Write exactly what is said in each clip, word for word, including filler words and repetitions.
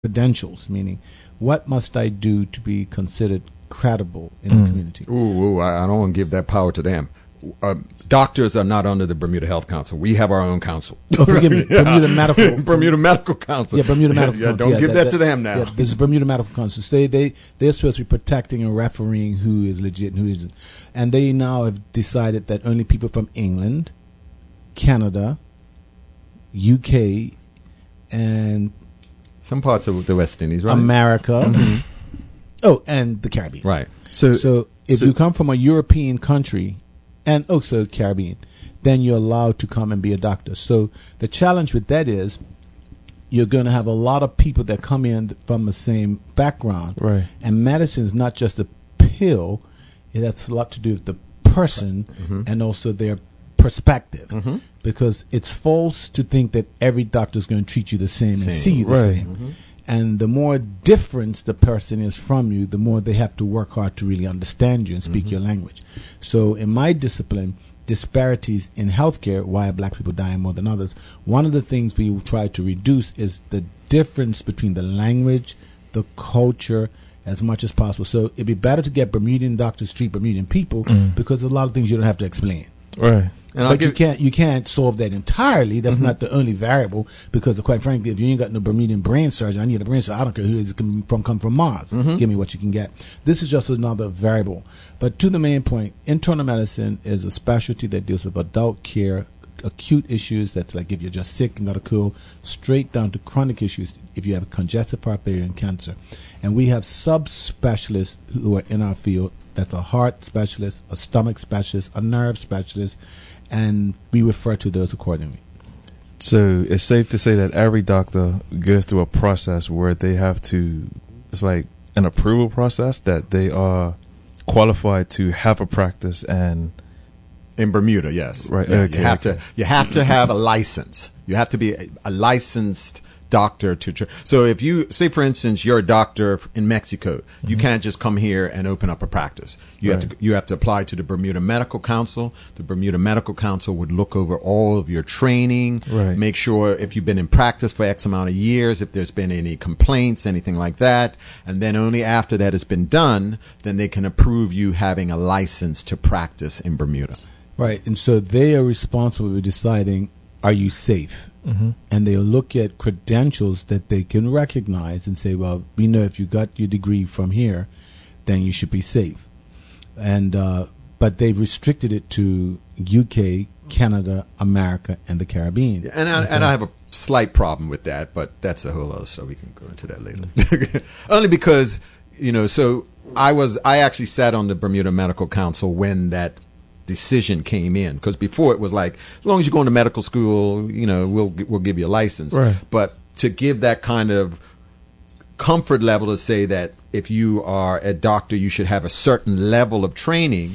credentials, meaning what must I do to be considered credible in Mm. the community? Ooh, ooh, I I don't want to give that power to them. Uh, doctors are not under the Bermuda Health Council. We have our own council. Oh, forgive me, Bermuda Medical. Bermuda Medical Council. Yeah, Bermuda Medical Yeah, Council. don't give that, to them now. Yeah, this is Bermuda Medical Council. So they they they're supposed to be protecting and refereeing who is legit and who isn't, and they now have decided that only people from England, Canada, U K, and Some parts of the West Indies, right? America. Oh, and the Caribbean. Right. So, So if so- you come from a European country and also Caribbean, then you're allowed to come and be a doctor. So the challenge with that is you're going to have a lot of people that come in from the same background. Right. And medicine is not just a pill. It has a lot to do with the person and also their perspective. Because it's false to think that every doctor is going to treat you the same, and Same. see you the Right. same. And the more difference the person is from you, the more they have to work hard to really understand you and speak your language. So in my discipline, disparities in healthcare, why are black people dying more than others, one of the things we try to reduce is the difference between the language, the culture, as much as possible. So it'd be better to get Bermudian doctors treat Bermudian people because there's a lot of things you don't have to explain. right. And I'll But you give- can't you can't solve that entirely. That's not the only variable because, quite frankly, if you ain't got no Bermudian brain surgeon, I need a brain surgeon. I don't care who is come from come from Mars. Give me what you can get. This is just another variable. But to the main point, internal medicine is a specialty that deals with adult care, acute issues that's like if you're just sick and got a cold, straight down to chronic issues if you have congestive heart failure and cancer. And we have subspecialists who are in our field. That's a heart specialist, a stomach specialist, a nerve specialist, and we refer to those accordingly. So it's safe to say that every doctor goes through a process where they have to, it's like an approval process that they are qualified to have a practice and In Bermuda, yes. Right, Yeah, okay, you have okay. to you have to have a license. You have to be a, a licensed doctor to. Tr- so if you say, for instance, you're a doctor in Mexico, you can't just come here and open up a practice. You have Right. to you have to apply to the Bermuda Medical Council. The Bermuda Medical Council would look over all of your training, Right. make sure if you've been in practice for X amount of years, if there's been any complaints, anything like that, and then only after that has been done, then they can approve you having a license to practice in Bermuda. Right, and so they are responsible for deciding, are you safe? Mm-hmm. And they'll look at credentials that they can recognize and say, well, we know if you got your degree from here, then you should be safe. And uh, but they've restricted it to U K, Canada, America, and the Caribbean. And I, and I have a slight problem with that, but that's a whole other, so we can go into that later. Only because, you know, so I was, I actually sat on the Bermuda Medical Council when that decision came in, because before it was like, as long as you go into medical school, you know, we'll we'll give you a license. Right. But to give that kind of comfort level to say that if you are a doctor, you should have a certain level of training,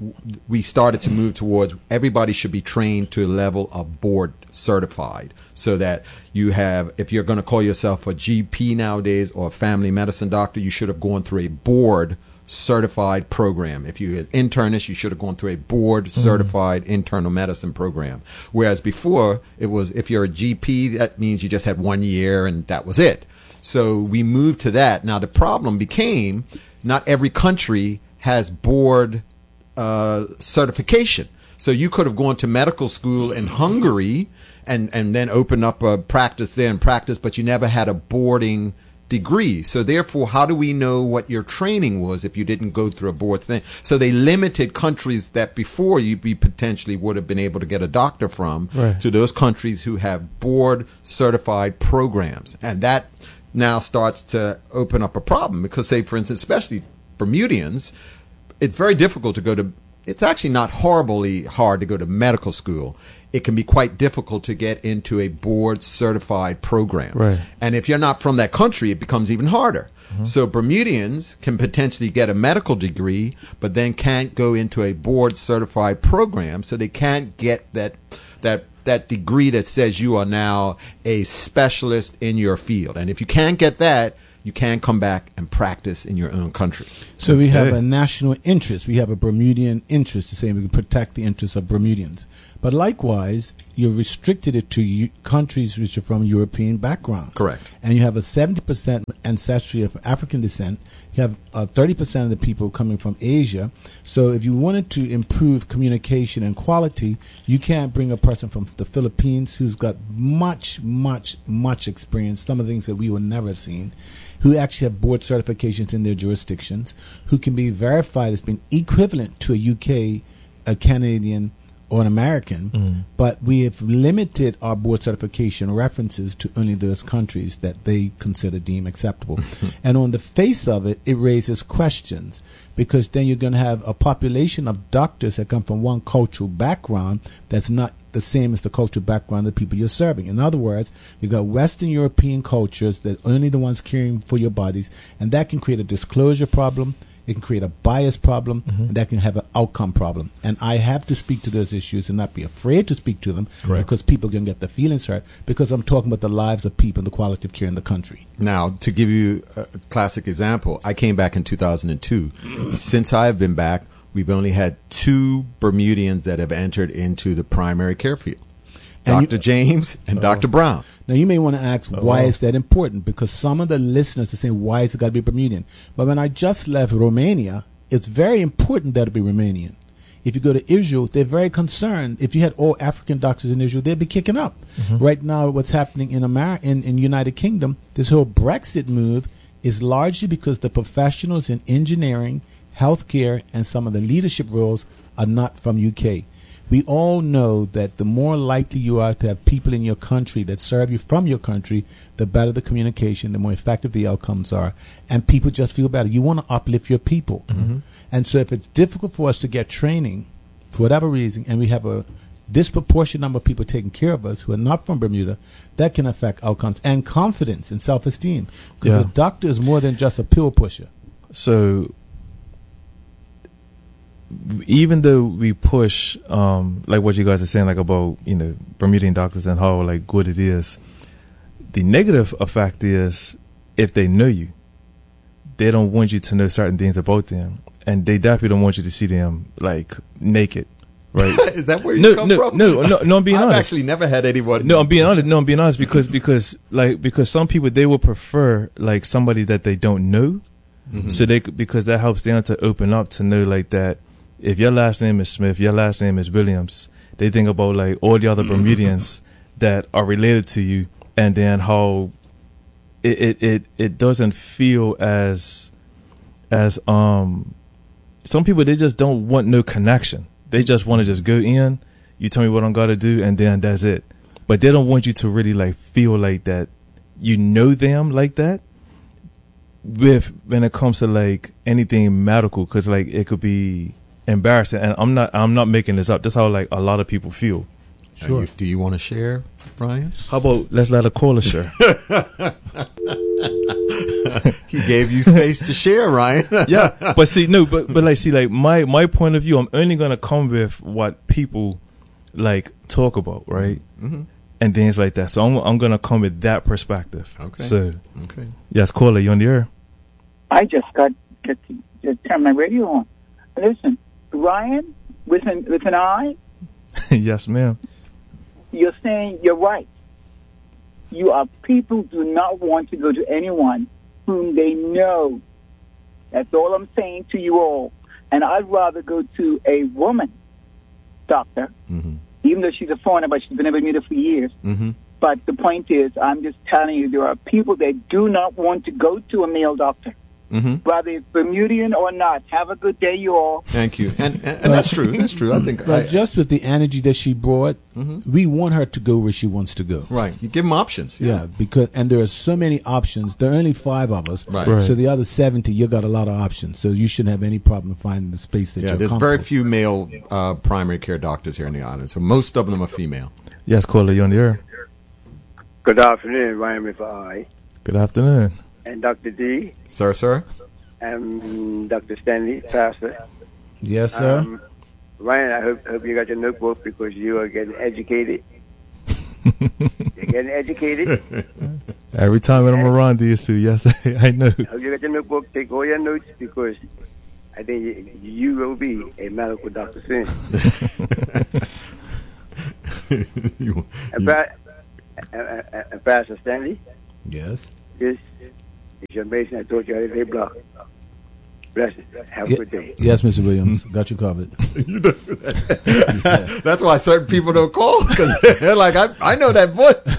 we started to move towards everybody should be trained to a level of board certified, so that you have, if you're going to call yourself a G P nowadays or a family medicine doctor, you should have gone through a board certified program. If you're an internist, you should have gone through a board certified mm. internal medicine program. Whereas before it was, if you're a G P, that means you just had one year and that was it. So we moved to that. Now the problem became not every country has board uh, certification. So you could have gone to medical school in Hungary and, and then opened up a practice there and practice, but you never had a boarding degree. So therefore, how do we know what your training was if you didn't go through a board thing? So they limited countries that before you be potentially would have been able to get a doctor from Right. to those countries who have board certified programs. And that now starts to open up a problem because, say, for instance, especially Bermudians, it's very difficult to go to, it's actually not horribly hard to go to medical school. It can be quite difficult to get into a board certified program. Right. And if you're not from that country, it becomes even harder. Mm-hmm. So Bermudians can potentially get a medical degree, but then can't go into a board certified program. So they can't get that, that, that degree that says you are now a specialist in your field. And if you can't get that, you can come back and practice in your own country. So we have Okay. a national interest. We have a Bermudian interest to say we can protect the interests of Bermudians. But likewise, you restricted it to u- countries which are from European backgrounds. Correct. And you have a seventy percent ancestry of African descent. You have uh, thirty percent of the people coming from Asia. So if you wanted to improve communication and quality, you can't bring a person from the Philippines who's got much, much, much experience, some of the things that we would never have seen, who actually have board certifications in their jurisdictions, who can be verified as being equivalent to a U K, a Canadian, or an American, Mm. but we have limited our board certification references to only those countries that they consider deemed acceptable. And on the face of it, it raises questions, because then you're going to have a population of doctors that come from one cultural background that's not the same as the cultural background of the people you're serving. In other words, you've got Western European cultures that are only the ones caring for your bodies, and that can create a disclosure problem. It can create a bias problem, Mm-hmm. and that can have an outcome problem. And I have to speak to those issues and not be afraid to speak to them, Right. because people can get their feelings hurt, because I'm talking about the lives of people and the quality of care in the country. Now, to give you a classic example, I came back in two thousand two. Since I've been back, we've only had two Bermudians that have entered into the primary care field. And Doctor you- James and Doctor Brown. Now, you may want to ask, Oh, why wow. is that important? Because some of the listeners are saying, why is it got to be Bermudian? But when I just left Romania, it's very important that it be Romanian. If you go to Israel, they're very concerned. If you had all African doctors in Israel, they'd be kicking up. Mm-hmm. Right now, what's happening in America, in, in United Kingdom, this whole Brexit move is largely because the professionals in engineering, healthcare, and some of the leadership roles are not from U K. We all know that the more likely you are to have people in your country that serve you from your country, the better the communication, the more effective the outcomes are, and people just feel better. You want to uplift your people. Mm-hmm. And so if it's difficult for us to get training, for whatever reason, and we have a disproportionate number of people taking care of us who are not from Bermuda, that can affect outcomes and confidence and self-esteem. Because Yeah. a doctor is more than just a pill pusher. So even though we push, um, like what you guys are saying, like about, you know, Bermudian doctors and how like good it is, the negative effect is if they know you, they don't want you to know certain things about them, and they definitely don't want you to see them like naked, right? Is that where you no, come no, from? no, no, no. I'm being I've honest. actually never had anyone. No, I'm being honest. No, I'm being honest because because like because some people, they will prefer like somebody that they don't know, Mhm. so they could- because that helps them to open up to know like that. If your last name is Smith, your last name is Williams, they think about like all the other Bermudians that are related to you, and then how it it it, it doesn't feel as as um some people, they just don't want no connection. They just want to just go in, you tell me what I'm gonna do, and then that's it. But they don't want you to really like feel like that you know them like that. With when it comes to like anything medical, because like it could be embarrassing, and I'm not I'm not making this up. That's how like a lot of people feel. Are Sure. you- do you want to share, Ryan? How about let's let a caller share? He gave you space to share, Ryan. Yeah, but see, no, but but like see, like my my point of view, I'm only gonna come with what people like talk about, right? Mm-hmm. And things like that. So I'm I'm gonna come with that perspective. Okay. So Okay. yes, caller, you on the air? I just got to just turn my radio on. Listen, Ryan, with an with an I, Yes, ma'am. you're saying you're right. You are people do not want to go to anyone whom they know. That's all I'm saying to you all. And I'd rather go to a woman doctor, Mm-hmm. even though she's a foreigner, but she's been in Bermuda for years. Mm-hmm. But the point is, I'm just telling you, there are people that do not want to go to a male doctor. Mm-hmm. Whether it's Bermudian or not. Have a good day, you all. Thank you. And and, and that's true. That's true. I think. But I, just with the energy that she brought, Mhm. we want her to go where she wants to go. right. You give them options. Yeah, because and there are so many options. There are only five of us, Right. Right. so the other seventy, you got a lot of options. So you shouldn't have any problem finding the space that Yeah. you're There's very comfortable. few male uh, primary care doctors here in the island, so most of them are female. Yes, caller, you on the air? Good afternoon, Ryan with I, Good afternoon. and Doctor D, Sir, sir. and Doctor Stanley, Pastor. Yes, sir. Um, Ryan, I hope, hope you got your notebook because you are getting educated. You're getting educated. Every time when I'm around these two, yes, I know. I hope you got your notebook. Take all your notes because I think you, you will be a medical doctor soon. You- And, you- Pa- and, and, and Pastor Stanley, Yes. this is your information I told you the other day, block. Bless it. Have a Ye- good day. Yes, Mister Williams. Got you covered. That's why certain people don't call, because they're like, I, I know that voice.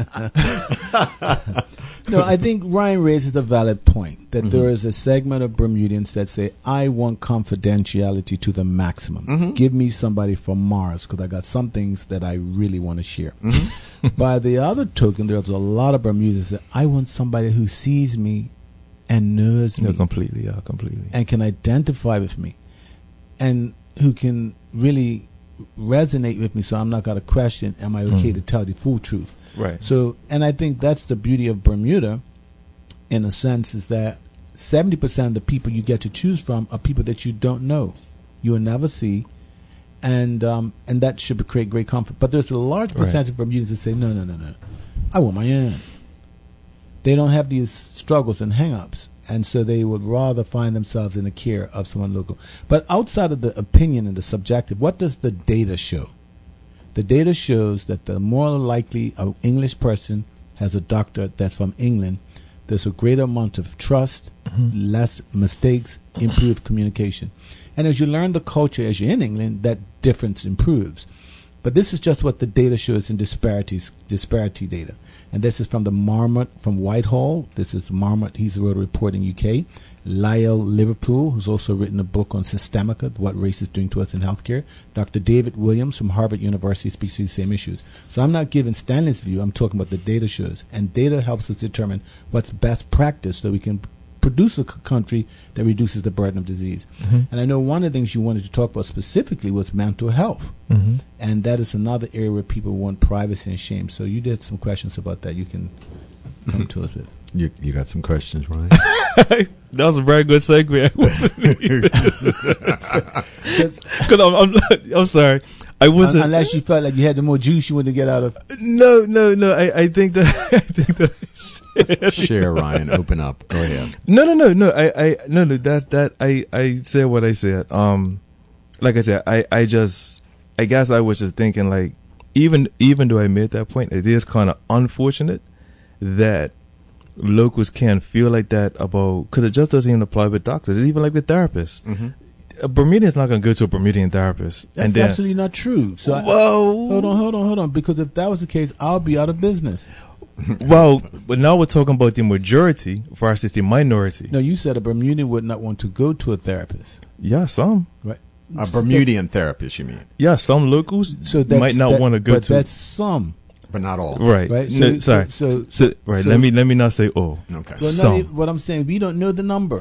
No, I think Ryan raises a valid point that there is a segment of Bermudians that say, I want confidentiality to the maximum. Give me somebody from Mars because I got some things that I really want to share. By the other token, there's a lot of Bermudians that I want somebody who sees me and knows No, me completely, yeah, completely. and can identify with me and who can really resonate with me so I'm not going to question, am I okay to tell the full truth? Right. So, and I think that's the beauty of Bermuda, in a sense, is that seventy percent of the people you get to choose from are people that you don't know, you will never see, and um, and that should create great comfort. But there's a large Right. percentage of Bermudans that say, no, no, no, no, I want my own. They don't have these struggles and hang-ups, and so they would rather find themselves in the care of someone local. But outside of the opinion and the subjective, what does the data show? The data shows that the more likely an English person has a doctor that's from England, there's a greater amount of trust, less mistakes, improved communication. And as you learn the culture as you're in England, that difference improves. But this is just what the data shows in disparities, disparity data. And this is from the Marmot from Whitehall. This is Marmot, he's wrote a report in U K. Lyle Liverpool, who's also written a book on Systemica, what race is doing to us in healthcare. Doctor David Williams from Harvard University speaks to these same issues. So I'm not giving Stanley's view, I'm talking about the data shows. And data helps us determine what's best practice so we can produce a c- country that reduces the burden of disease. And I know one of the things you wanted to talk about specifically was mental health. Mm-hmm. And that is another area where people want privacy and shame. So you did some questions about that. You can come to us with. You, you got some questions, Ryan? That was a very good segue. I wasn't because I'm, I'm, I'm sorry. I wasn't. Unless you felt like you had the more juice you wanted to get out of. No, no, no. I, I think that I think that. Share, Ryan. Open up. Go ahead. No, no, no, no. I, I, no, no. That's that. I, I said what I said. Um, like I said, I, I just, I guess I was just thinking like, even, even though I made that point, it is kind of unfortunate that locals can feel like that about, because it just doesn't even apply with doctors. It's even like with therapists. Mm-hmm. A Bermudian's not going to go to a Bermudian therapist. That's and then, absolutely not true. So I, whoa. hold on, hold on, hold on. Because if that was the case, I'll be out of business. Well, but now we're talking about the majority versus the minority. No, you said a Bermudian would not want to go to a therapist, Yeah, some. right? A Bermudian therapist, you mean? Yeah, some locals So that's, might not that- want to go but to. that's some. But not all. Right. Right, No, so- sorry. so- so- So- right. so- let me let me not say oh. Okay. Well, Some. not even- what I'm saying, we don't know the number.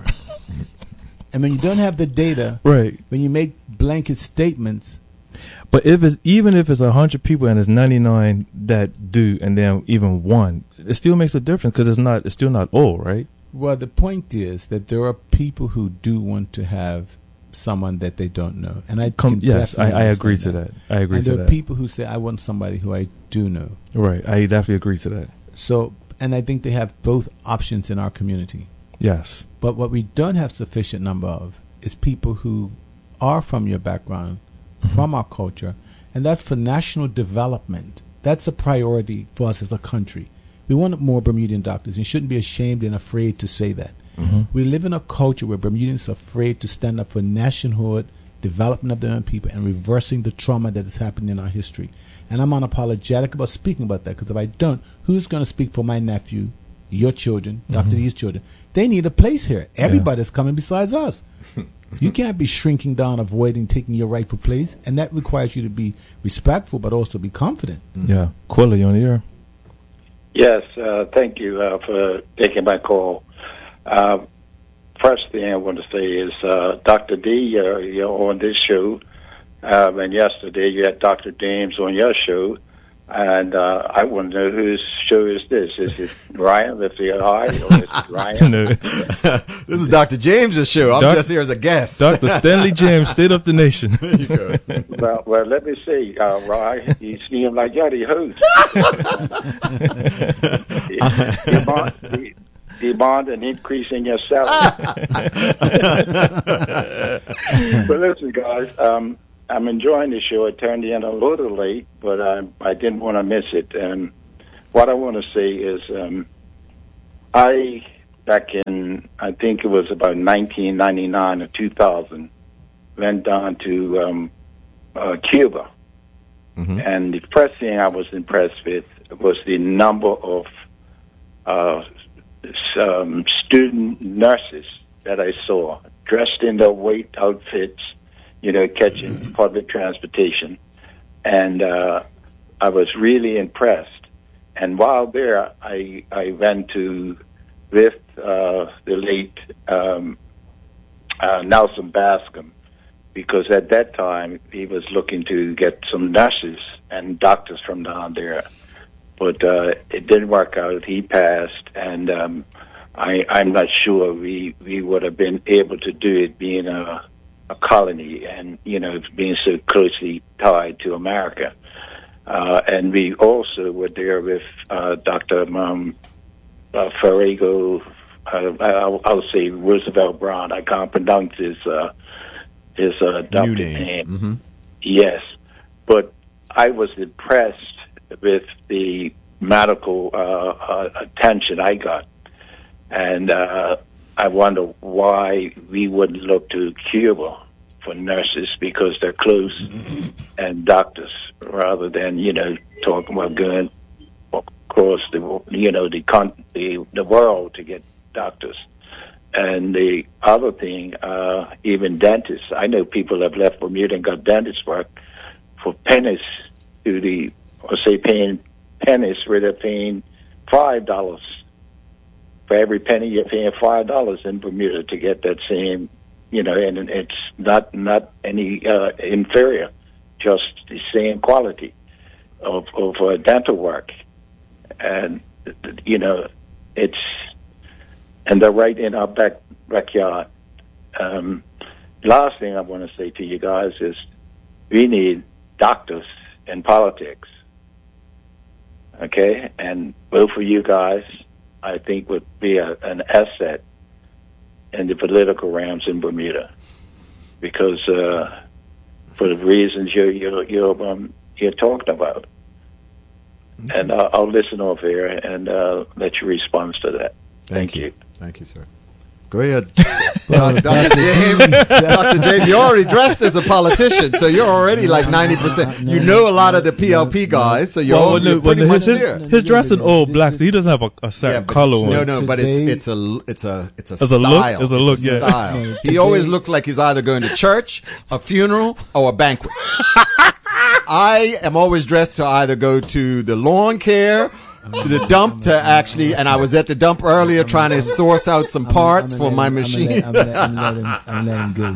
And when you don't have the data, Right. when you make blanket statements, But if it's even if it's a hundred people and it's ninety nine that do, and then even one, it still makes a difference because it's not. It's still not all right. well, the point is that there are people who do want to have someone that they don't know. And I Come, can yes, I, definitely I agree to understand that. I agree And to there are that. people who say, I want somebody who I do know. Right. I definitely agree to that. So, and I think they have both options in our community. Yes. But what we don't have sufficient number of is people who are from your background, from our culture, and that's for national development. That's a priority for us as a country. We want more Bermudian doctors and shouldn't be ashamed and afraid to say that. Mm-hmm. We live in a culture where Bermudians are afraid to stand up for nationhood, development of their own people, and reversing the trauma that has happened in our history. And I'm unapologetic about speaking about that, because if I don't, who's going to speak for my nephew, your children, Doctor Mm-hmm. D's children? They need a place here. Everybody's coming besides us. You can't be shrinking down, avoiding taking your rightful place, and that requires you to be respectful, but also be confident. Yeah. Quilla, you on the air? Yes, uh, thank you uh, for taking my call. Uh, first thing I want to say is, uh, Doctor D, uh, you're on this show, um, and yesterday you had Doctor James on your show, and uh, I want to know whose show is this? Is it Ryan with the I, or is it Ryan? No. This is Doctor James's show. I'm Doc- just here as a guest. Doctor Stanley James, State of the Nation. There you go. well, well, let me see, uh, Ryan. You seem like you're the host. demand, de- demand an increase in your salary. But listen, guys, um, uh, I'm enjoying the show. I turned in a little late, but I, I didn't want to miss it. And what I want to say is, um, I, back in, I think it was about nineteen ninety-nine or two thousand, went down to um, uh, Cuba. Mm-hmm. And the first thing I was impressed with was the number of uh, um, student nurses that I saw, dressed in their white outfits, you know, catching public transportation. And uh, I was really impressed. And while there, I I went to, with uh, the late um, uh, Nelson Bascom, because at that time he was looking to get some nurses and doctors from down there. But uh, it didn't work out. He passed, and um, I, I'm not sure we, we would have been able to do it being a, a colony and, you know, being so closely tied to America. Uh, and we also were there with uh, Doctor Um, uh, Farrago, uh, I'll, I'll say Roosevelt Brown. I can't pronounce his uh, his uh, doctor name. name. Mm-hmm. Yes, but I was impressed with the medical uh, uh, attention I got, and uh, I wonder why we wouldn't look to Cuba for nurses, because they're close, and doctors, rather than, you know, talking about going across the, you know, the con- the, the world to get doctors. And the other thing, uh, even dentists. I know people have left Bermuda and got dentist work for pennies to the, or say paying pennies where they're paying five dollars. For every penny, you're paying five dollars in Bermuda to get that same, you know, and it's not not any uh, inferior, just the same quality of of uh, dental work, and you know, it's and they're right in our back backyard. Um, last thing I want to say to you guys is, we need doctors in politics. Okay, and both of you guys, I think, would be a, an asset in the political realms in Bermuda, because uh, for the reasons you're you're you're, um, you're talking about. Okay. And uh, I'll listen over here and uh, let you respond to that. Thank, Thank you. you. Thank you, sir. Go ahead. Well, Doctor James, Doctor James, you're already dressed as a politician, so you're already like ninety percent. You know a lot of the P L P guys, so you're, well, all, you're pretty his, much his, there. His dress in all black, so he doesn't have a, a certain yeah, color on. No, no, but it's it's a it's a it's a it's style. A look? It's a look. It's a yeah. style. He always looked like he's either going to church, a funeral, or a banquet. I am always dressed to either go to the lawn care, the dump to actually, and I was at the dump earlier trying to source out some parts for my machine. I'm letting him go.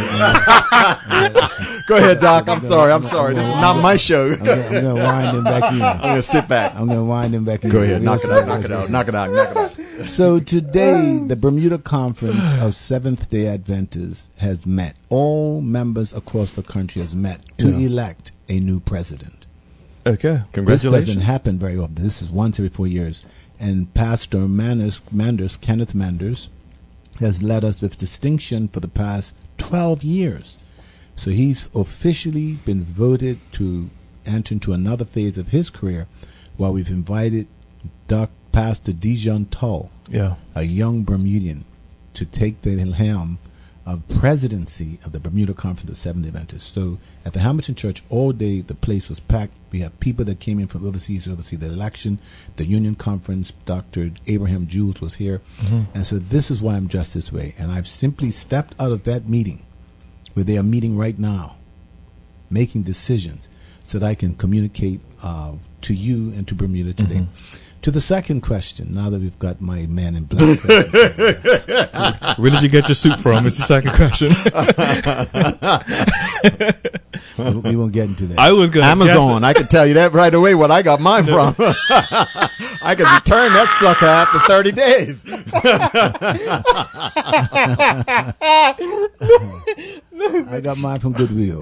Go ahead, Doc. I'm sorry. I'm sorry. This is not my show. I'm going to wind him back in. I'm going to sit back. I'm going to wind him back in. Go ahead. Knock it out. Knock it out. Knock it out. Knock it out. So today, the Bermuda Conference of Seventh-day Adventists has met. All members across the country has met to yeah. elect a new president. Okay, This congratulations. doesn't happen very often. This is once every four years. And Pastor Manders, Manders, Kenneth Manders, has led us with distinction for the past twelve years. So he's officially been voted to enter into another phase of his career, while we've invited Doctor Pastor Dijon Tull, yeah. a young Bermudian, to take the helm of presidency of the Bermuda Conference of Seventh-day Adventists. So at the Hamilton Church, all day the place was packed. We have people that came in from overseas to oversee the election, the Union Conference. Doctor Abraham Jules was here. Mm-hmm. And so this is why I'm dressed this way. And I've simply stepped out of that meeting, where they are meeting right now, making decisions, so that I can communicate uh, to you and to Bermuda today. Mm-hmm. To the second question, now that we've got my man in black. Where did you get your suit from? It's the second question. We won't get into that. I was going Amazon. I can tell you that right away. What I got mine from. I could return that sucker after thirty days. I got mine from Goodwill.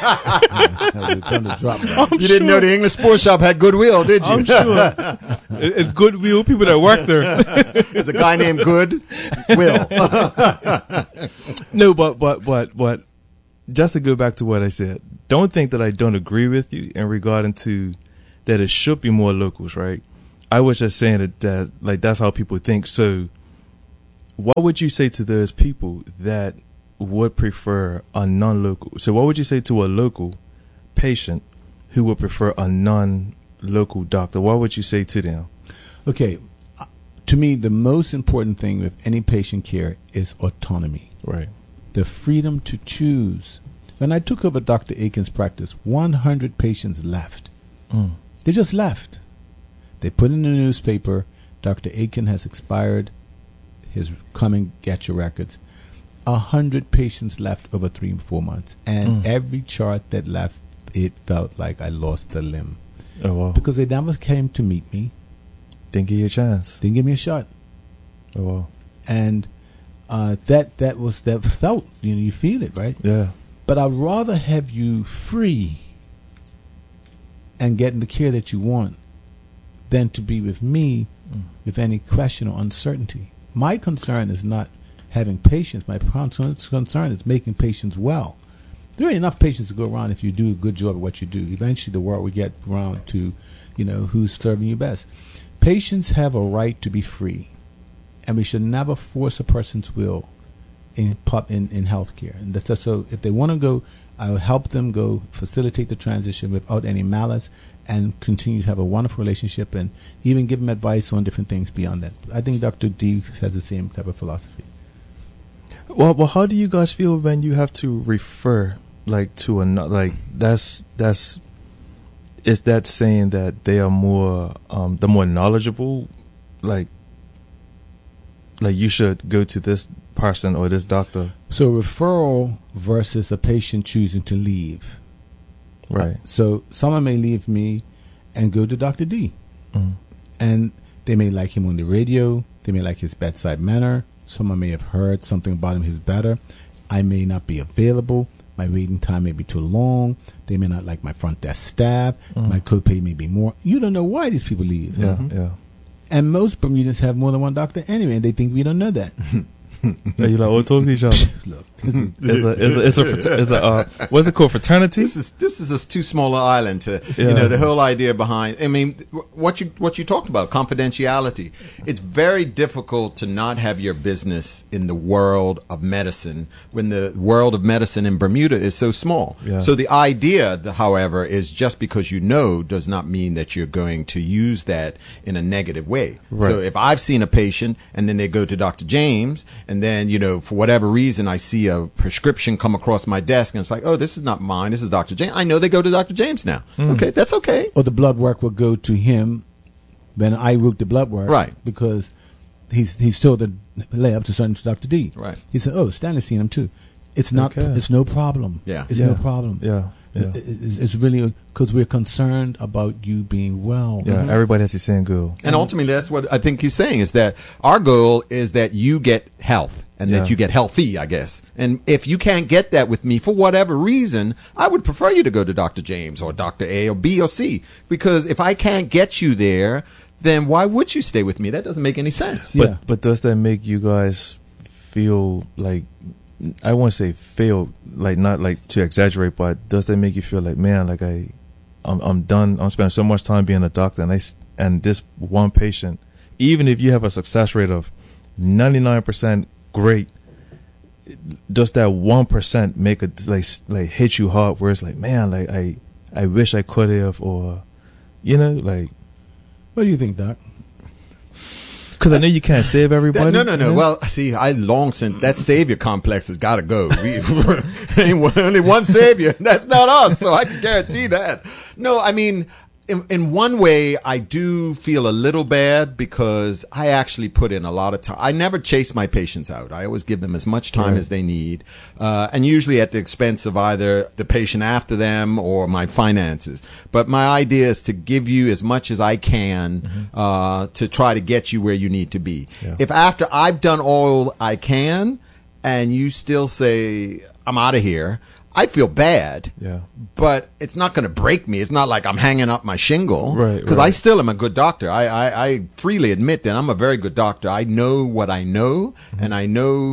You didn't know the English sports shop had Goodwill, did you? I'm sure. It's Goodwill, people that work there. There's a guy named Goodwill. No, but but but but just to go back to what I said, don't think that I don't agree with you in regarding to that it should be more locals, right? I was just saying that, that like that's how people think. So what would you say to those people that would prefer a non-local? So what would you say to a local patient who would prefer a non-local doctor? What would you say to them? Okay, uh, to me, the most important thing with any patient care is autonomy. Right. The freedom to choose. When I took over Doctor Aiken's practice, one hundred patients left. Mm. They just left. They put in the newspaper, Doctor Aiken has expired, his come and get your records. A hundred patients left over three and four months. And Mm. every chart that left, it felt like I lost a limb. Oh, wow. Because they never came to meet me. Didn't give you a chance. Didn't give me a shot. Oh, wow. And uh, that that was that felt, you know, you feel it, right? Yeah. But I'd rather have you free and getting the care that you want than to be with me Mm. with any question or uncertainty. My concern is not having patients. My concern concern is making patients well. There ain't enough patients to go around if you do a good job at what you do. Eventually the world will get around to, you know, who's serving you best. Patients have a right to be free, and we should never force a person's will in pub in, in healthcare. And that's so if they want to go, I'll help them go, facilitate the transition without any malice, and continue to have a wonderful relationship, and even give them advice on different things beyond that. I think Doctor D has the same type of philosophy. Well, well, how do you guys feel when you have to refer like to another? Like that's that's is that saying that they are more um the more knowledgeable, like like you should go to this person or this doctor? So referral versus a patient choosing to leave. Right. So someone may leave me and go to Doctor D, Mm. and they may like him on the radio. They may like his bedside manner. Someone may have heard something about him he's better. I may not be available. My waiting time may be too long. They may not like my front desk staff. Mm. My copay may be more. You don't know why these people leave. Yeah, Mhm. yeah. And most Bermudans have more than one doctor anyway, and they think we don't know that. Yeah, you like all talk to each other. Look, It's a, it's a, it's a, it's a, frater- it's a uh, what's it called? Fraternity? This is this is a too small an island to Yeah. you know the whole idea behind. I mean, what you what you talked about, confidentiality. It's very difficult to not have your business in the world of medicine when the world of medicine in Bermuda is so small. Yeah. So the idea, the- however, is just because you know does not mean that you're going to use that in a negative way. Right. So if I've seen a patient and then they go to Doctor James, and then you know for whatever reason I see a prescription come across my desk and it's like, oh, this is not mine, this is Doctor James. I know they go to Doctor James now. Okay, that's okay. or the blood work will go to him when I wrote the blood work. Right. Because he's he's told to lay up to certain to Doctor D. Right. He said, oh, Stanley's seen him too. It's not. Okay. It's no problem. Yeah. It's Yeah. no problem. Yeah, yeah. It- It's, it's really because we're concerned about you being well. Yeah, everybody has the same goal. And ultimately, that's what I think he's saying is that our goal is that you get health and Yeah. that you get healthy, I guess. And if you can't get that with me for whatever reason, I would prefer you to go to Doctor James or Doctor A or B or C, because if I can't get you there, then why would you stay with me? That doesn't make any sense. Yeah. But but does that make you guys feel like, I won't say feel like, not like to exaggerate, but does that make you feel like, man, like I, I'm I'm done. I'm spending so much time being a doctor, and I s- and this one patient, even if you have a success rate of ninety-nine percent great, does that one percent make a like s- like hit you hard where it's like, man, like I I wish I could have, or you know, like, What do you think, Doc? because I know you can't save everybody. That- no, no, no. you know? Well, see, I long since that savior complex has got to go. We ain't one- only one savior. That's not us. So I can guarantee that. No, I mean, in, in one way, I do feel a little bad because I actually put in a lot of time. I never chase my patients out. I always give them as much time Right. as they need, uh, and usually at the expense of either the patient after them or my finances. But my idea is to give you as much as I can uh, to try to get you where you need to be. Yeah. If after I've done all I can and you still say, I'm out of here, I feel bad. Yeah. But it's not going to break me. It's not like I'm hanging up my shingle. Right, Because I right. still am a good doctor. I, I, I freely admit that I'm a very good doctor. I know what I know, Mm-hmm. and I know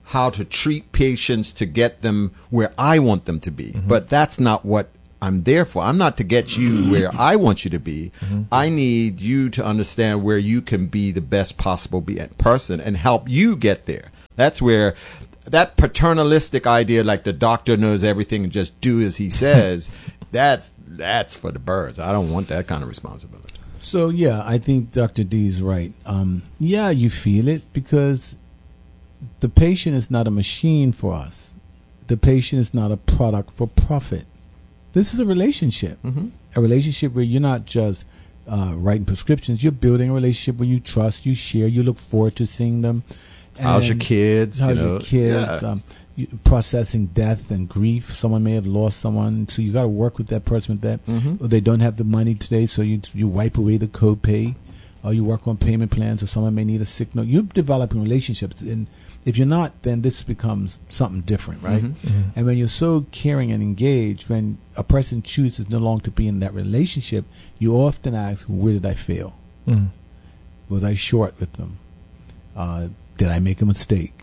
how to treat patients to get them where I want them to be. Mm-hmm. But that's not what I'm there for. I'm not to get you where I want you to be. Mm-hmm. I need you to understand where you can be the best possible be- person and help you get there. That's where that paternalistic idea, like the doctor knows everything and just do as he says, that's that's for the birds. I don't want that kind of responsibility. So, yeah, I think Doctor D is right. Um, yeah, you feel it because the patient is not a machine for us. The patient is not a product for profit. This is a relationship, mm-hmm. a relationship where you're not just uh, writing prescriptions. You're building a relationship where you trust, you share, you look forward to seeing them. And how's your kids? How's you know? your kids? Yeah. Um, you, processing death and grief. Someone may have lost someone, so you got to work with that person with that. Mm-hmm. Or they don't have the money today, so you you wipe away the copay, or you work on payment plans, or someone may need a sick note. You're developing relationships, and if you're not, then this becomes something different, right? Mm-hmm. Mm-hmm. And when you're so caring and engaged, when a person chooses no longer to be in that relationship, you often ask, where did I fail? Mm-hmm. Was I short with them? Uh, did I make a mistake?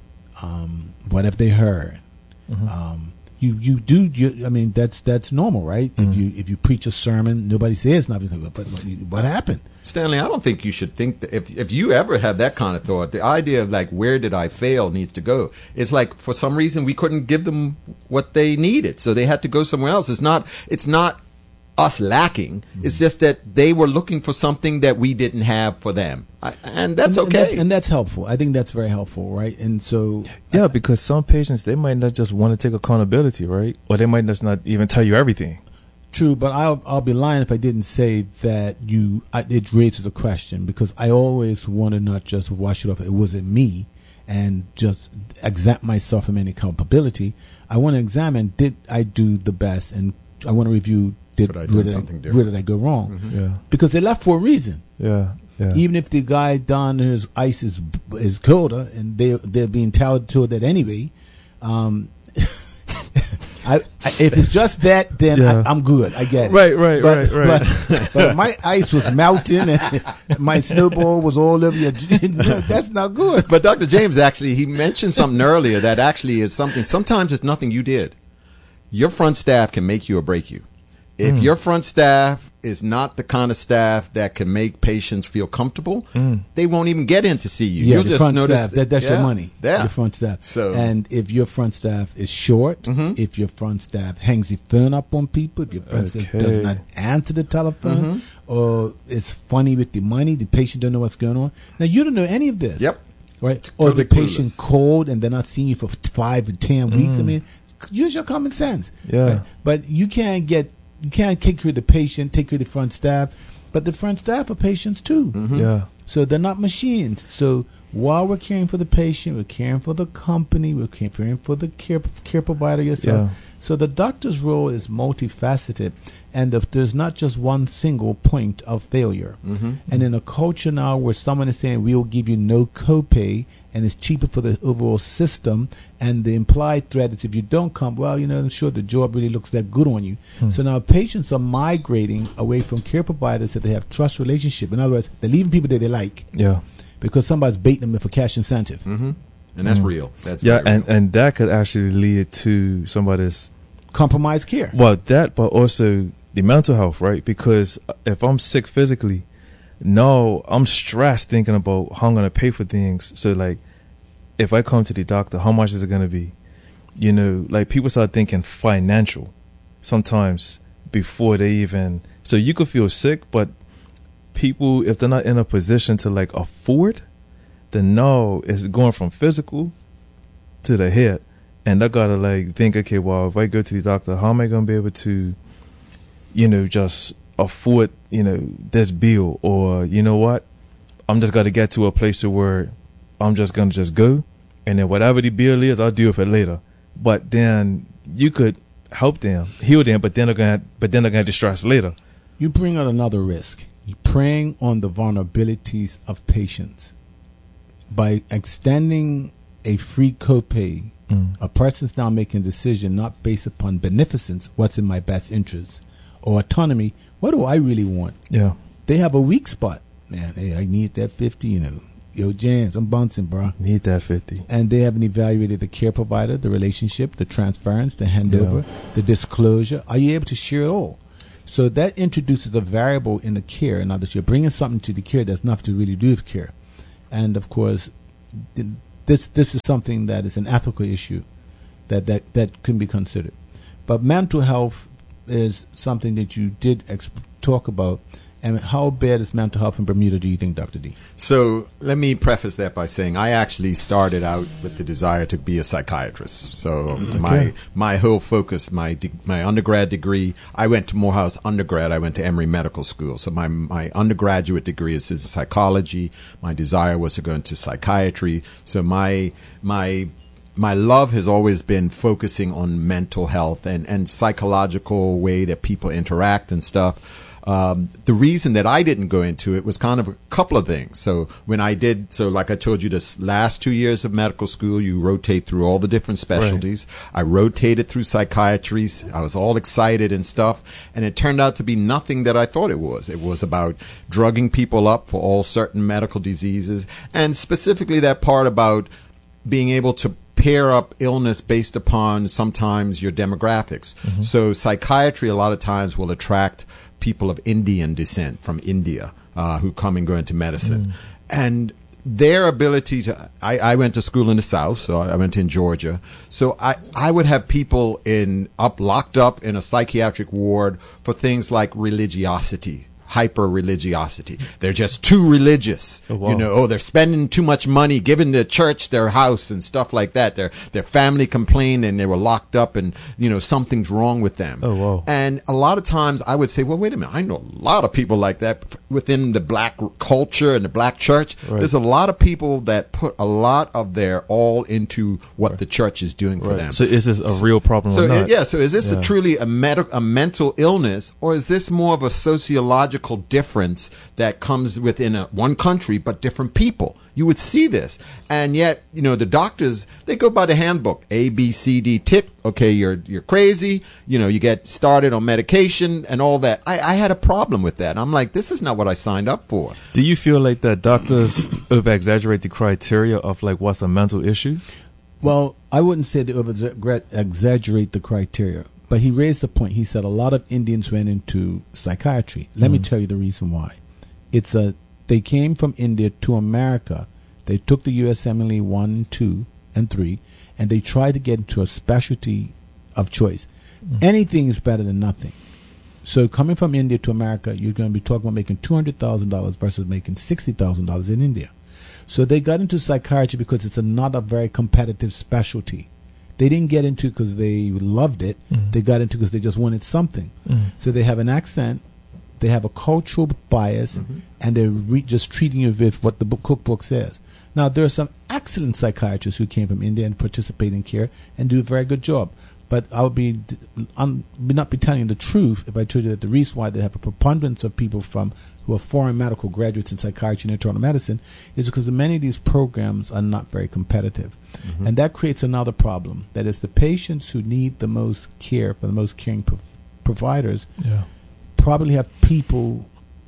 Um, what have they heard? Mm-hmm. Um, you you do. You, I mean, that's that's normal, right? Mm-hmm. If you if you preach a sermon, nobody says nothing. But what, what happened? Stanley, I don't think you should think that if if you ever have that kind of thought, the idea of like where did I fail needs to go. It's like for some reason we couldn't give them what they needed, so they had to go somewhere else. It's not it's not us lacking. Mm-hmm. It's just that they were looking for something that we didn't have for them, I, and that's and, okay. And, that, and that's helpful. I think that's very helpful, right? And so, yeah, I, because some patients they might not just want to take accountability, right? Or they might just not even tell you everything. True, but I'll I'll be lying if I didn't say that you. I, it raises a question because I always want to not just wash it off. It wasn't me, and just exempt myself from any culpability. I want to examine: did I do the best? And I want to review: did I where, did did something I, different? where did I go wrong? Mm-hmm. Yeah, because they left for a reason. Yeah. Yeah. Even if the guy down his ice is is colder, and they they're being touted to that anyway. Um, I, I, if it's just that, then yeah. I, I'm good. I get it. Right, right, but, right, right. But, but my ice was melting and my snowball was all over your. That's not good. But Doctor James actually he mentioned something earlier that actually is something. Sometimes it's nothing you did. Your front staff can make you or break you. If mm. your front staff is not the kind of staff that can make patients feel comfortable, mm. they won't even get in to see you. Yeah, You'll the just front notice staff, that, that's yeah, your money. Yeah. Your front staff. So, and if your front staff is short, mm-hmm. if your front staff hangs the phone up on people, if your front okay. staff does not answer the telephone, mm-hmm. or it's funny with the money, the patient don't know what's going on. Now, you don't know any of this. Yep. Right? Or totally the patient clueless. Cold and they're not seeing you for five or ten mm. weeks. I mean, use your common sense. Yeah. Right? But you can't get... You can't take care of the patient, take care of the front staff, but the front staff are patients too. Mm-hmm. Yeah. So they're not machines. So while we're caring for the patient, we're caring for the company, we're caring for the care care provider yourself. Yeah. So the doctor's role is multifaceted, and if there's not just one single point of failure. Mm-hmm. And in a culture now where someone is saying we'll give you no copay and it's cheaper for the overall system, and the implied threat is if you don't come, well, you know, I'm sure the job really looks that good on you. Hmm. So now patients are migrating away from care providers that they have trust relationship. In other words, they're leaving people that they like. Yeah. Because somebody's baiting them for cash incentive. Mm-hmm. And that's mm. real. That's yeah, and, real. and that could actually lead to somebody's compromised care. Well, that, but also the mental health, right? Because if I'm sick physically, no, I'm stressed thinking about how I'm going to pay for things. So, like, if I come to the doctor, how much is it going to be? You know, like people start thinking financial sometimes before they even. So you could feel sick, but people, if they're not in a position to like afford, then no, it's going from physical to the head. And I gotta like think, okay, well, if I go to the doctor, how am I gonna be able to, you know, just afford, you know, this bill? Or you know what, I'm just gotta get to a place where I'm just gonna just go, and then whatever the bill is, I'll deal with it later. But then you could help them, heal them, but then they're gonna, but then they're gonna have distress later. You bring out another risk. You're preying on the vulnerabilities of patients by extending a free copay. Mm. A person's now making a decision not based upon beneficence, what's in my best interest, or autonomy, what do I really want? Yeah. They have a weak spot. Man, hey, I need that fifty, you know, yo, James, I'm bouncing, bro. Need that fifty. And they haven't evaluated the care provider, the relationship, the transference, the handover, yeah. the disclosure. Are you able to share it all? So that introduces a variable in the care. Now that you're bringing something to the care that's nothing to really do with care. And, of course, this this is something that is an ethical issue that, that, that can be considered. But mental health is something that you did exp- talk about. And how bad is mental health in Bermuda, do you think, Doctor D? So let me preface that by saying I actually started out with the desire to be a psychiatrist. So okay. my my whole focus, my de- my undergrad degree, I went to Morehouse undergrad. I went to Emory Medical School. So my, my undergraduate degree is in psychology. My desire was to go into psychiatry. So my my my love has always been focusing on mental health and, and psychological way that people interact and stuff. Um, the reason that I didn't go into it was kind of a couple of things. So when I did, so like I told you, this last two years of medical school, you rotate through all the different specialties. Right. I rotated through psychiatry. I was all excited and stuff. And it turned out to be nothing that I thought it was. It was about drugging people up for all certain medical diseases. And specifically that part about being able to pair up illness based upon sometimes your demographics. Mm-hmm. So psychiatry a lot of times will attract people of Indian descent from India uh, who come and go into medicine. Mm. And their ability to, I, I went to school in the South, so I went in Georgia. So I, I would have people in up locked up in a psychiatric ward for things like religiosity. Hyper religiosity. They're just too religious. Oh, wow. You know, oh, they're spending too much money, giving the church their house and stuff like that. Their their family complained and they were locked up and, you know, something's wrong with them. Oh, wow. And a lot of times I would say, well, wait a minute. I know a lot of people like that within the black culture and the black church. Right. There's a lot of people that put a lot of their all into what right. the church is doing right. for them. So is this a real problem so, or not? Yeah. So is this yeah. a truly a, med- a mental illness, or is this more of a sociological difference that comes within a, one country but different people? You would see this. And yet, you know, the doctors, they go by the handbook. A, B, C, D, tick. Okay, you're you're crazy. You know, you get started on medication and all that. I, I had a problem with that. I'm like, this is not what I signed up for. Do you feel like that doctors over-exaggerate the criteria of, like, what's a mental issue? Well, I wouldn't say they over-exaggerate the criteria. But he raised the point. He said a lot of Indians went into psychiatry. Let mm. me tell you the reason why. It's a they came from India to America. They took the U S M L E one, two, and three, and they tried to get into a specialty of choice. Mm. Anything is better than nothing. So coming from India to America, you're going to be talking about making two hundred thousand dollars versus making sixty thousand dollars in India. So they got into psychiatry because it's a, not a very competitive specialty. They didn't get into it because they loved it. Mm-hmm. They got into it because they just wanted something. Mm-hmm. So they have an accent, they have a cultural bias, mm-hmm. and they're re- just treating you with what the book, cookbook says. Now, there are some excellent psychiatrists who came from India and participate in care and do a very good job. But I would be un, not be telling the truth if I told you that the reason why they have a preponderance of people from who are foreign medical graduates in psychiatry and internal medicine is because many of these programs are not very competitive. Mm-hmm. And that creates another problem. That is, the patients who need the most care for the most caring pro- providers yeah. probably have people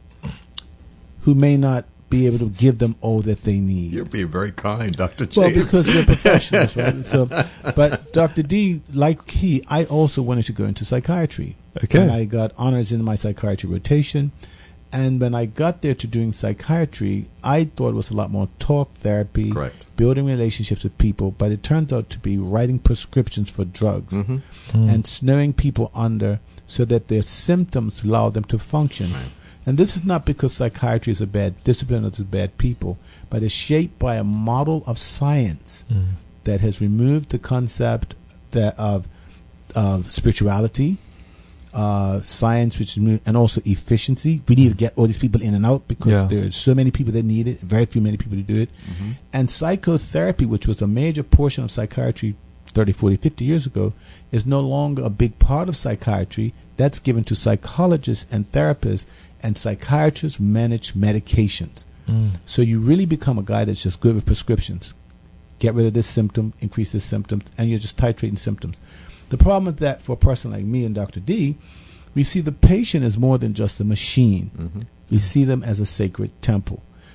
who may not be able to give them all that they need. You're being very kind, Doctor James. Well, because they're professionals, right? So, but Doctor D, like he, I also wanted to go into psychiatry. Okay. And I got honors in my psychiatry rotation. And when I got there to doing psychiatry, I thought it was a lot more talk therapy, Correct. building relationships with people, but it turns out to be writing prescriptions for drugs mm-hmm. mm. and snowing people under so that their symptoms allow them to function. Right. And this is not because psychiatry is a bad discipline or it's bad people, but it's shaped by a model of science mm. that has removed the concept that of uh, spirituality, uh, science, which is, and also efficiency. We need to get all these people in and out because yeah. there are so many people that need it, very few many people to do it. Mm-hmm. And psychotherapy, which was a major portion of psychiatry thirty, forty, fifty years ago, is no longer a big part of psychiatry. That's given to psychologists and therapists, and psychiatrists manage medications. Mm. So you really become a guy that's just good with prescriptions. Get rid of this symptom, increase this symptom, and you're just titrating symptoms. The problem with that for a person like me and Doctor D, we see the patient as more than just a machine. Mm-hmm. We see them as a sacred temple.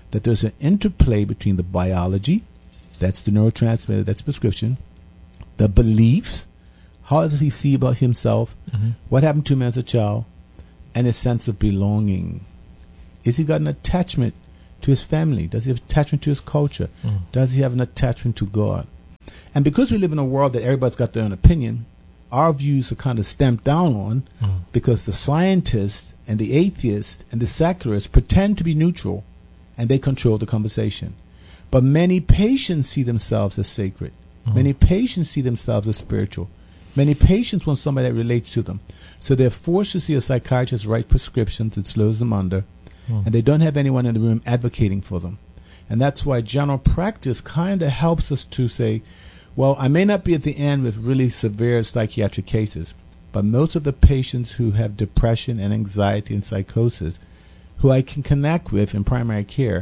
that there's an interplay between the biology, that's the neurotransmitter, that's prescription, the beliefs, how does he see about himself, mm-hmm. what happened to him as a child, and his sense of belonging. Is he got an attachment to his family? Does he have attachment to his culture? Mm. Does he have an attachment to God? And because we live in a world that everybody's got their own opinion, our views are kind of stamped down on mm. because the scientists and the atheists and the secularists pretend to be neutral and they control the conversation. But many patients see themselves as sacred. Mm. Many patients see themselves as spiritual. Many patients want somebody that relates to them. So they're forced to see a psychiatrist write prescriptions that slows them under, mm. and they don't have anyone in the room advocating for them. And that's why general practice kind of helps us to say, well, I may not be at the end with really severe psychiatric cases, but most of the patients who have depression and anxiety and psychosis, who I can connect with in primary care,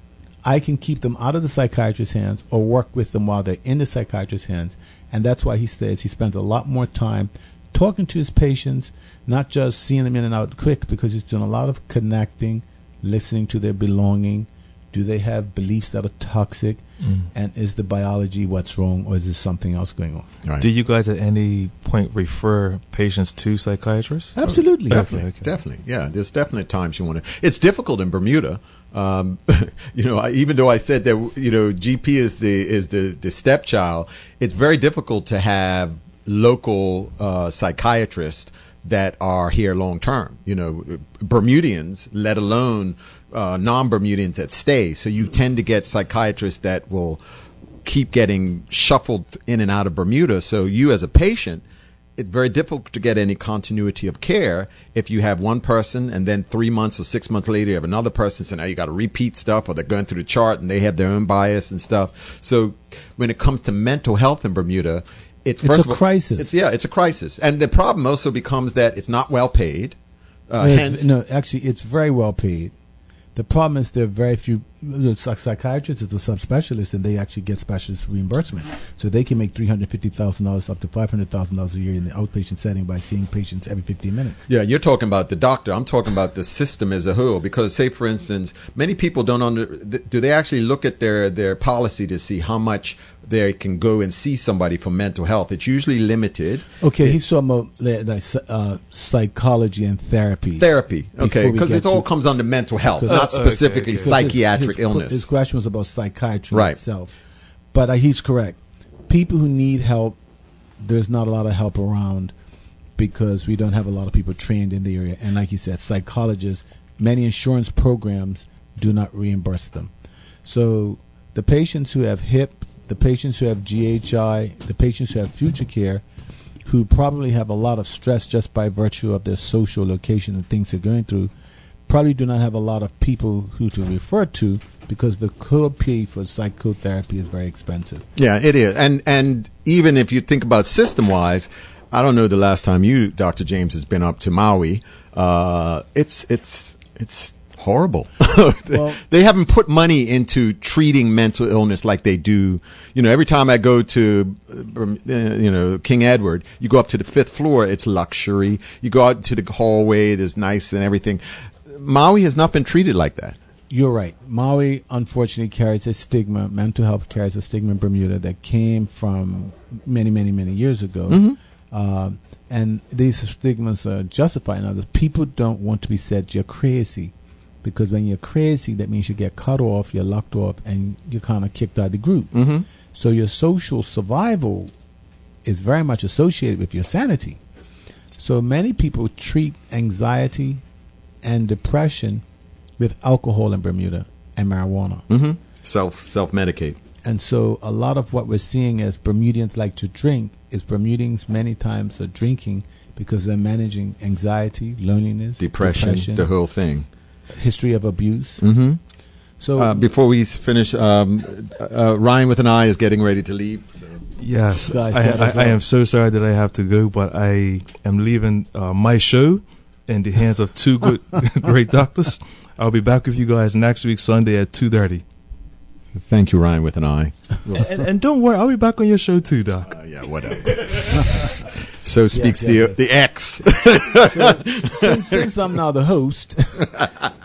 I can keep them out of the psychiatrist's hands or work with them while they're in the psychiatrist's hands. And that's why he says he spends a lot more time talking to his patients, not just seeing them in and out quick, because he's doing a lot of connecting, listening to their belonging. Do they have beliefs that are toxic? Mm. And is the biology what's wrong, or is there something else going on? Right. Do you guys at any point refer patients to psychiatrists? Absolutely. Oh, definitely. Okay. Definitely. Yeah. There's definitely times you want to. It's difficult in Bermuda. Um, you know, I, even though I said that, you know, G P is the is the, the stepchild, it's very difficult to have local uh, psychiatrists that are here long term. You know, Bermudians, let alone uh, non-Bermudians that stay. So you tend to get psychiatrists that will keep getting shuffled in and out of Bermuda. So you as a patient, it's very difficult to get any continuity of care if you have one person and then three months or six months later you have another person. So now you got to repeat stuff, or they're going through the chart and they have their own bias and stuff. So when it comes to mental health in Bermuda, it's, it's first a of all, crisis. It's, yeah, it's a crisis. And the problem also becomes that it's not well paid. Uh, no, hence, no, actually, it's very well paid. The problem is there are very few psychiatrists, it's a subspecialist, and they actually get specialist reimbursement. So they can make three hundred fifty thousand dollars up to five hundred thousand dollars a year in the outpatient setting by seeing patients every fifteen minutes. Yeah, you're talking about the doctor. I'm talking about the system as a whole. Because, say, for instance, many people don't under. Do they actually look at their, their policy to see how much they can go and see somebody for mental health? It's usually limited. Okay, it, he's talking about like, uh, psychology and therapy. Therapy, okay, because it all comes under mental health, not uh, specifically okay, okay. psychiatric his, his, illness. His question was about psychiatry right. itself. But uh, he's correct. People who need help, there's not a lot of help around because we don't have a lot of people trained in the area. And like you said, psychologists, many insurance programs do not reimburse them. So the patients who have H I P, the patients who have G H I, the patients who have future care, who probably have a lot of stress just by virtue of their social location and things they're going through, probably do not have a lot of people who to refer to, because the copay for psychotherapy is very expensive. Yeah, it is. And and even if you think about system-wise, I don't know the last time you, Doctor James, has been up to Maui. Uh, it's it's it's horrible. Well, they haven't put money into treating mental illness like they do. You know, every time I go to, uh, you know, King Edward, you go up to the fifth floor, it's luxury. You go out to the hallway, it is nice and everything. Maui has not been treated like that. You're right. Maui, unfortunately, carries a stigma. Mental health carries a stigma in Bermuda that came from many, many, many years ago. Mm-hmm. Uh, and these stigmas are justified. Now, the people don't want to be said you're crazy, because when you're crazy, that means you get cut off, you're locked off, and you're kind of kicked out of the group. Mm-hmm. So your social survival is very much associated with your sanity. So many people treat anxiety and depression with alcohol in Bermuda and marijuana. Mm-hmm. Self self medicate. And so a lot of what we're seeing as Bermudians like to drink is Bermudians many times are drinking because they're managing anxiety, loneliness, depression, depression the whole thing, history of abuse. Mm-hmm. So uh, before we finish, um, uh, Ryan with an eye is getting ready to leave. So. Yes, I, I, I am so sorry that I have to go, but I am leaving uh, my show in the hands of two good, great doctors. I'll be back with you guys next week, Sunday at two thirty. Thank you, Ryan with an eye. and, and don't worry, I'll be back on your show too, Doc. Uh, yeah, whatever. So speaks yes, yes, the yes. the ex. So, since, since I'm now the host,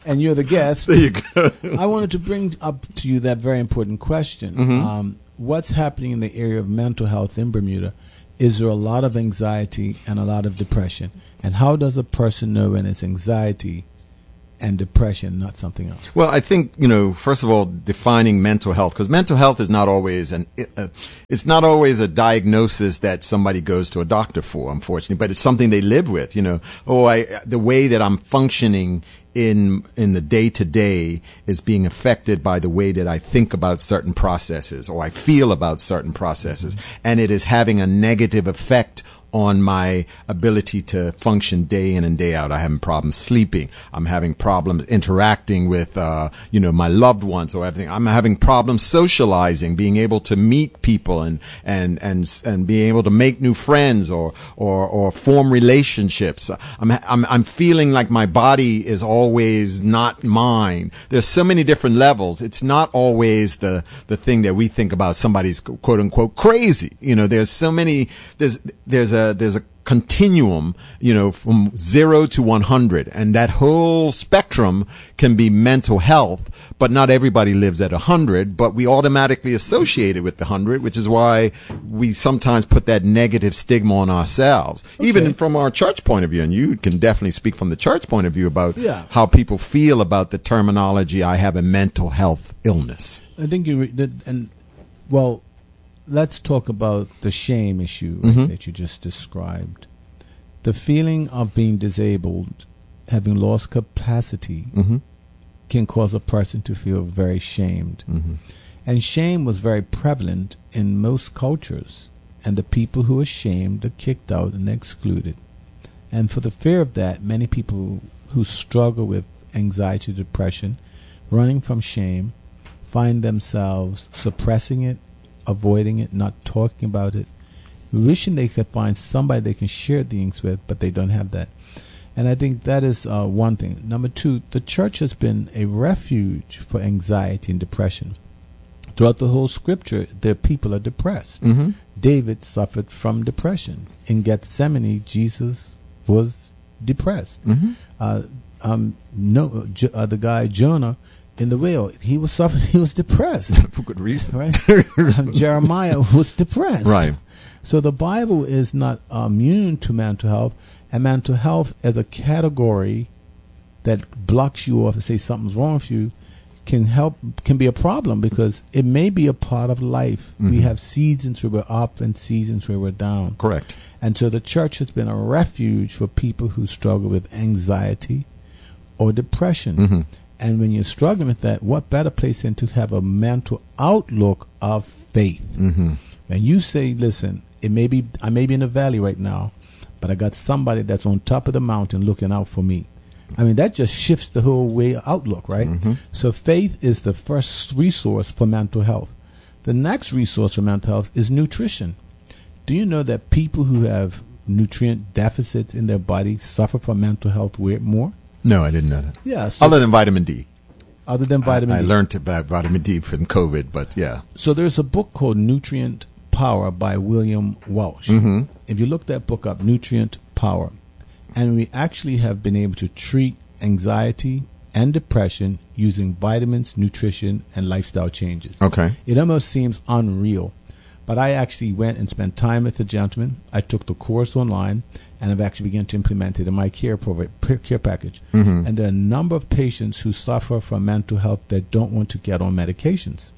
and you're the guest. There you go. I wanted to bring up to you that very important question. Mm-hmm. Um, what's happening in the area of mental health in Bermuda? Is there a lot of anxiety and a lot of depression? And how does a person know when it's anxiety and depression, not something else? Well, I think, you know, first of all, defining mental health, because mental health is not always an, uh, it's not always a diagnosis that somebody goes to a doctor for, unfortunately, but it's something they live with, you know. Oh, I, the way that I'm functioning in, in the day to day is being affected by the way that I think about certain processes or I feel about certain processes. And it is having a negative effect on my ability to function day in and day out. I'm having problems sleeping. I'm having problems interacting with, uh, you know, my loved ones or everything. I'm having problems socializing, being able to meet people and, and, and, and being able to make new friends or, or, or form relationships. I'm, I'm, I'm feeling like my body is always not mine. There's so many different levels. It's not always the, the thing that we think about somebody's quote unquote crazy. You know, there's so many, there's, there's a, there's a continuum, you know, from zero to one hundred. And that whole spectrum can be mental health, but not everybody lives at one hundred, but we automatically associate it with the one hundred, which is why we sometimes put that negative stigma on ourselves, okay. Even from our church point of view. And you can definitely speak from the church point of view about yeah. how people feel about the terminology, I have a mental health illness. I think you, re- and well, let's talk about the shame issue Mm-hmm. that you just described. The feeling of being disabled, having lost capacity, Mm-hmm. can cause a person to feel very shamed. Mm-hmm. And shame was very prevalent in most cultures. And the people who are shamed are kicked out and excluded. And for the fear of that, many people who struggle with anxiety, depression, running from shame, find themselves suppressing it, avoiding it, not talking about it, wishing they could find somebody they can share things with, but they don't have that. And I think that is uh, one thing. Number two, the church has been a refuge for anxiety and depression. Throughout the whole scripture, the people are depressed. Mm-hmm. David suffered from depression. In Gethsemane, Jesus was depressed. Mm-hmm. Uh, um, no, J- uh, the guy Jonah in the whale, he was suffering. He was depressed. For good reason. Right? um, Jeremiah was depressed. Right. So the Bible is not immune to mental health, and mental health as a category that blocks you off and say something's wrong with you can help, can be a problem because it may be a part of life. Mm-hmm. We have seasons where we're up and seasons where we're down. Correct. And so the church has been a refuge for people who struggle with anxiety or depression. Mm-hmm. And when you're struggling with that, what better place than to have a mental outlook of faith? Mm-hmm. When you say, listen, it may be, I may be in the valley right now, but I got somebody that's on top of the mountain looking out for me. I mean, that just shifts the whole way outlook, right? Mm-hmm. So faith is the first resource for mental health. The next resource for mental health is nutrition. Do you know that people who have nutrient deficits in their body suffer from mental health way more? No, I didn't know that. Yeah. So Other than vitamin D. Other than vitamin I, I D. learned about vitamin D from COVID, but yeah. So there's a book called Nutrient Power by William Walsh. Mm-hmm. If you look that book up, Nutrient Power, and we actually have been able to treat anxiety and depression using vitamins, nutrition, and lifestyle changes. Okay. It almost seems unreal. But I actually went and spent time with the gentleman. I took the course online, and I've actually begun to implement it in my care provi- care package. Mm-hmm. And there are a number of patients who suffer from mental health that don't want to get on medications.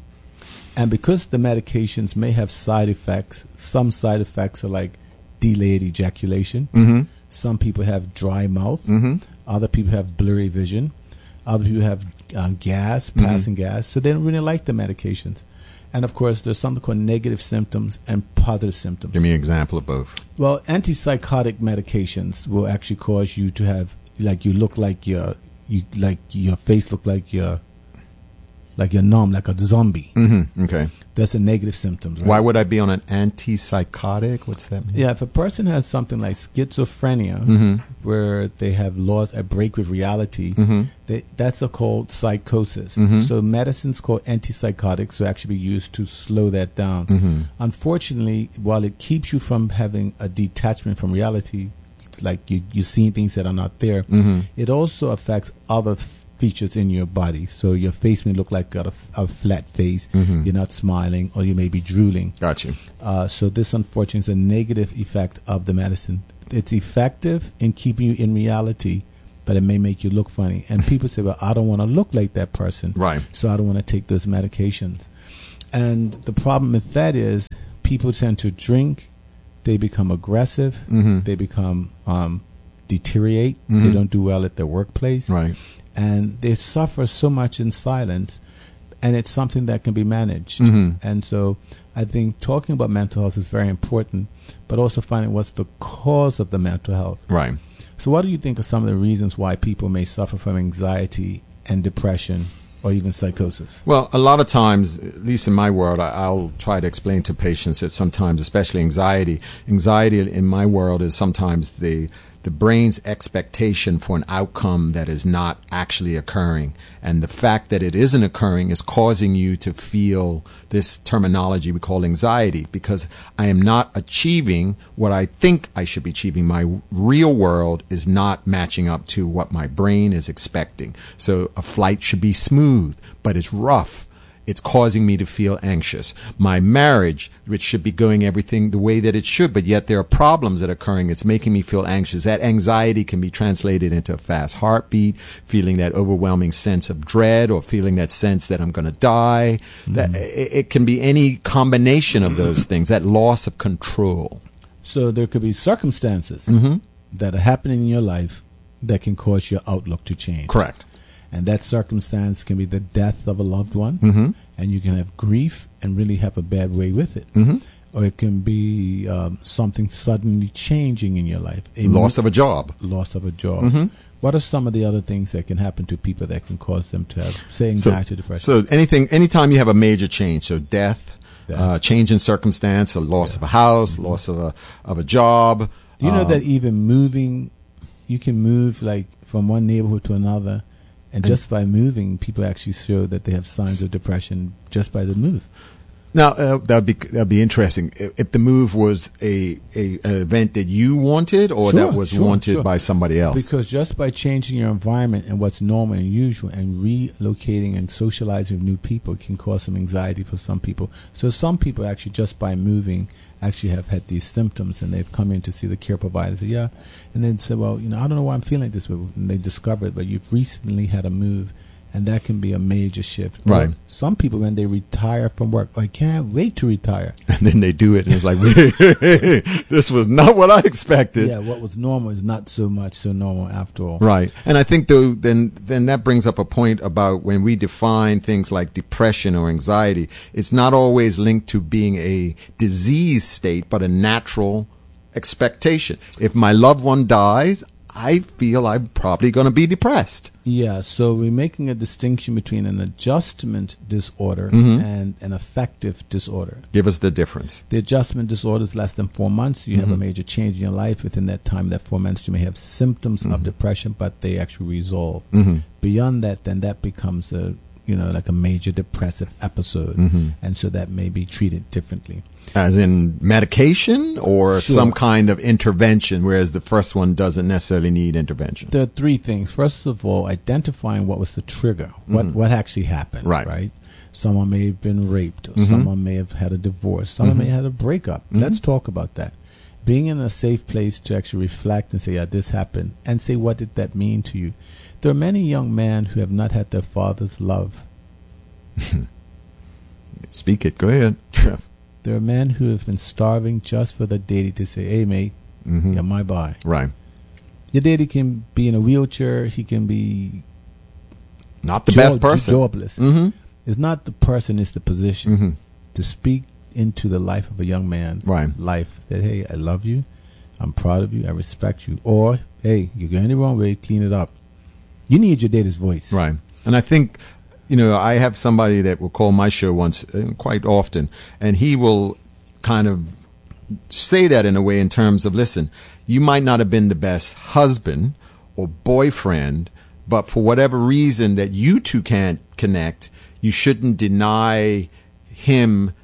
And because the medications may have side effects, some side effects are like delayed ejaculation. Mm-hmm. Some people have dry mouth. Mm-hmm. Other people have blurry vision. Other people have uh, gas, passing mm-hmm. gas. So they don't really like the medications. And, of course, there's something called negative symptoms and positive symptoms. Give me an example of both. Well, antipsychotic medications will actually cause you to have, like, you look like your, you like your face look like you're, like you're numb, like a zombie. Mm-hmm. Okay. That's a negative symptoms, right? Why would I be on an antipsychotic? What's that mean? Yeah, if a person has something like schizophrenia, mm-hmm. where they have lost a break with reality, mm-hmm. they, that's a called psychosis. Mm-hmm. So medicines called antipsychotics will actually be used to slow that down. Mm-hmm. Unfortunately, while it keeps you from having a detachment from reality, it's like you, you're seeing things that are not there. Mm-hmm. It also affects other f- features in your body. So your face may look like got a, f- a flat face. Mm-hmm. You're not smiling, or you may be drooling. Gotcha. Uh, so this, unfortunately, is a negative effect of the medicine. It's effective in keeping you in reality, but it may make you look funny. And people say, well, I don't want to look like that person. Right. So I don't want to take those medications. And the problem with that is people tend to drink, they become aggressive, Mm-hmm. they become um, deteriorate, Mhm. they don't do well at their workplace, Right. and they suffer so much in silence, and it's something that can be managed. Mhm. And so I think talking about mental health is very important, but also finding what's the cause of the mental health. Right. So what do you think are some of the reasons why people may suffer from anxiety and depression or even psychosis? Well, a lot of times, at least in my world, I, I'll try to explain to patients that sometimes, especially anxiety, anxiety in my world is sometimes the the brain's expectation for an outcome that is not actually occurring. And the fact that it isn't occurring is causing you to feel this terminology we call anxiety, because I am not achieving what I think I should be achieving. My real world is not matching up to what my brain is expecting. So a flight should be smooth, but it's rough. It's causing me to feel anxious. My marriage, which should be going everything the way that it should, but yet there are problems that are occurring. It's making me feel anxious. That anxiety can be translated into a fast heartbeat, feeling that overwhelming sense of dread, or feeling that sense that I'm going to die. Mm-hmm. That it, it can be any combination of those things, that loss of control. So there could be circumstances Mm-hmm. that are happening in your life that can cause your outlook to change. Correct. And that circumstance can be the death of a loved one, Mm-hmm. and you can have grief and really have a bad way with it. Mm-hmm. Or it can be um, something suddenly changing in your life. A Loss of a job. Loss of a job. Mm-hmm. What are some of the other things that can happen to people that can cause them to have, say, So, anxiety, depression? so anything, anytime you have a major change, so death, Death. uh, change in circumstance, a loss of a house, Mm-hmm. loss of a of a job. Do you know um, that even moving, you can move like from one neighborhood to another, and, And- just by moving, people actually show that they have signs of depression just by the move. Now uh, that'd be that'd be interesting if, if the move was a, a an event that you wanted, or Sure, that was sure, wanted sure. by somebody else. Because just by changing your environment and what's normal and usual and relocating and socializing with new people can cause some anxiety for some people. So some people actually just by moving actually have had these symptoms, and they've come in to see the care provider and say, yeah, and then say, well, you know, I don't know why I'm feeling this way. And they discover it, but you've recently had a move, and that can be a major shift. Right. Or some people, when they retire from work, I can't wait to retire. And then they do it, and it's like, this was not what I expected. Yeah, what was normal is not so much so normal after all. Right. And I think though then then that brings up a point about when we define things like depression or anxiety, it's not always linked to being a disease state, but a natural expectation. If my loved one dies, I feel I'm probably going to be depressed. Yeah, so we're making a distinction between an adjustment disorder Mhm. and an affective disorder. Give us the difference. The adjustment disorder is less than four months. You have a Mhm. major change in your life. Within that time, that four months, you may have symptoms of Mhm. depression, but they actually resolve. Mhm. Beyond that, then that becomes a, you know, like a major depressive episode. Mhm. And so that may be treated differently. As in medication or Sure. some kind of intervention, whereas the first one doesn't necessarily need intervention. There are three things. First of all, identifying what was the trigger, what Mhm. what actually happened. Right. Right. Someone may have been raped, or Mhm. someone may have had a divorce, someone Mhm. may have had a breakup. Mhm. Let's talk about that. Being in a safe place to actually reflect and say, "Yeah, this happened," and say, "What did that mean to you?" There are many young men who have not had their father's love. Speak it. Go ahead. There are men who have been starving just for the daddy to say, "Hey, mate, Mhm. you're my boy." Right. Your daddy can be in a wheelchair. He can be Not the job- best person. jobless. Mm-hmm. It's not the person; it's the position. Mm-hmm. To speak into the life of a young man, Right. life that, hey, I love you, I'm proud of you, I respect you, or hey, you're going the wrong way, clean it up. You need your daddy's voice. Right. And I think, you know, I have somebody that will call my show once, uh, quite often, and he will kind of say that in a way in terms of, listen, you might not have been the best husband or boyfriend, but for whatever reason that you two can't connect, you shouldn't deny him